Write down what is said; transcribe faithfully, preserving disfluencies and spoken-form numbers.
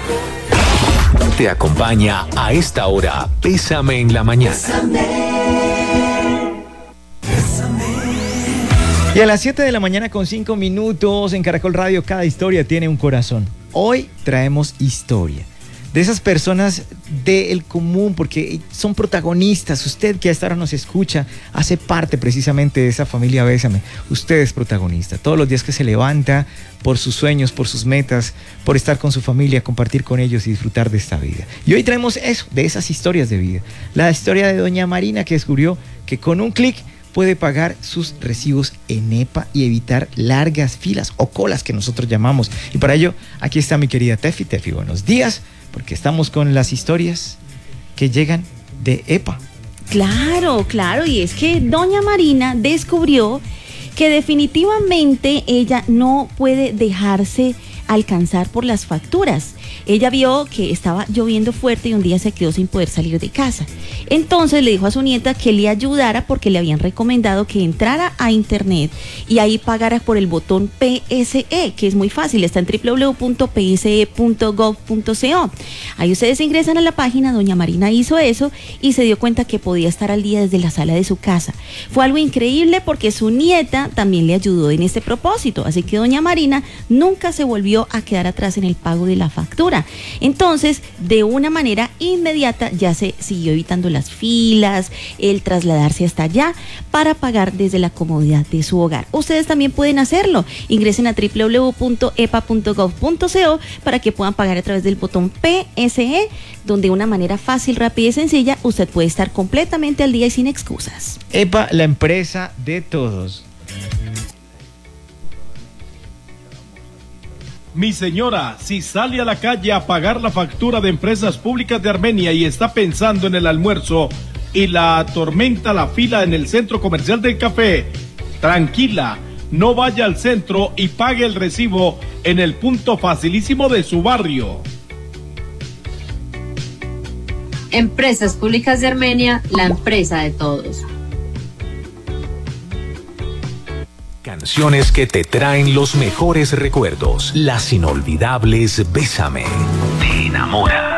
Te acompaña a esta hora Bésame en la Mañana. Y a las siete de la mañana con cinco minutos en Caracol Radio, cada historia tiene un corazón. Hoy traemos historia de esas personas del común, porque son protagonistas. Usted que hasta ahora nos escucha, hace parte precisamente de esa familia Bésame. Usted es protagonista. Todos los días que se levanta por sus sueños, por sus metas, por estar con su familia, compartir con ellos y disfrutar de esta vida. Y hoy traemos eso, de esas historias de vida. La historia de doña Marina, que descubrió que con un clic puede pagar sus recibos en EPA y evitar largas filas o colas que nosotros llamamos. Y para ello, aquí está mi querida Tefi. Tefi, buenos días, porque estamos con las historias que llegan de EPA. Claro, claro, y es que doña Marina descubrió que definitivamente ella no puede dejarse alcanzar por las facturas. Ella vio que estaba lloviendo fuerte y un día se quedó sin poder salir de casa. Entonces le dijo a su nieta que le ayudara porque le habían recomendado que entrara a internet y ahí pagara por el botón P S E, que es muy fácil, está en doble u doble u doble u punto p s e punto gov punto co. Ahí ustedes ingresan a la página, doña Marina hizo eso y se dio cuenta que podía estar al día desde la sala de su casa. Fue algo increíble porque su nieta también le ayudó en este propósito, así que doña Marina nunca se volvió a quedar atrás en el pago de la factura. Entonces, de una manera inmediata ya se siguió evitando las filas, el trasladarse hasta allá para pagar desde la comodidad de su hogar. Ustedes también pueden hacerlo. Ingresen a doble u doble u doble u punto e p a punto gov punto co para que puedan pagar a través del botón P S E, donde de una manera fácil, rápida y sencilla usted puede estar completamente al día y sin excusas. EPA, la empresa de todos. Mi señora, si sale a la calle a pagar la factura de Empresas Públicas de Armenia y está pensando en el almuerzo y la atormenta la fila en el centro comercial del café, tranquila, no vaya al centro y pague el recibo en el punto facilísimo de su barrio. Empresas Públicas de Armenia, la empresa de todos. Canciones que te traen los mejores recuerdos. Las inolvidables Bésame. Te enamora.